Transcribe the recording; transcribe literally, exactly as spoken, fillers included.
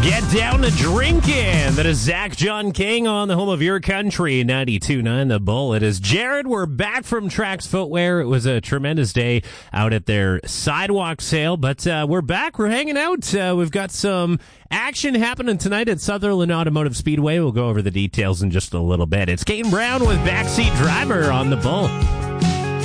Get down to drinking. That is Zach John King on the home of your country, ninety-two point nine The Bull. It is Jared. We're back from Trax Footwear. It was a tremendous day out at their sidewalk sale, but uh, we're back. We're hanging out. Uh, we've got some action happening tonight at Sutherland Automotive Speedway. We'll go over the details in just a little bit. It's Kane Brown with Backseat Driver on The Bull.